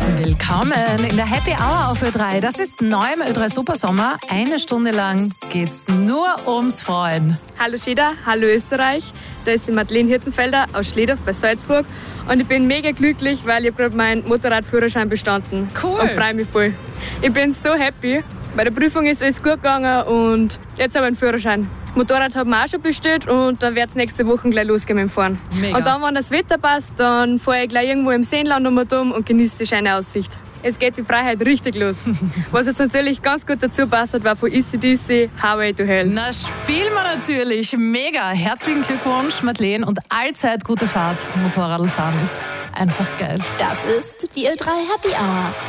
Willkommen in der Happy Hour auf Ö3. Das ist neu im Ö3 Supersommer. Eine Stunde lang geht's nur ums Freuen. Hallo Scheda, hallo Österreich. Da ist die Madeleine Hirtenfelder aus Schledorf bei Salzburg. Und ich bin mega glücklich, weil ich gerade meinen Motorradführerschein bestanden. Cool. Und freue mich voll. Ich bin so happy. Bei der Prüfung ist alles gut gegangen und jetzt habe ich einen Führerschein. Motorrad haben wir auch schon bestellt und dann wird es nächste Woche gleich losgehen mit dem Fahren. Mega. Und dann, wenn das Wetter passt, dann fahre ich gleich irgendwo im Seenland um und genieße die schöne Aussicht. Jetzt geht die Freiheit richtig los. Was jetzt natürlich ganz gut dazu passt, war von AC/DC Highway to Hell. Na, spielen wir natürlich. Mega. Herzlichen Glückwunsch, Madeleine, und allzeit gute Fahrt. Motorradfahren ist einfach geil. Das ist die Ö3 Happy Hour.